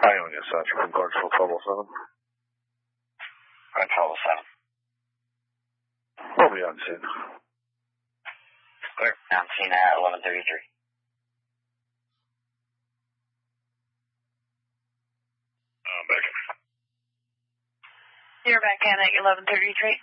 Ionia Central from Clarksville 1207. Right, 1207. We'll be on scene. Clear. On scene at 11:33. Back. You're back in at 11:33.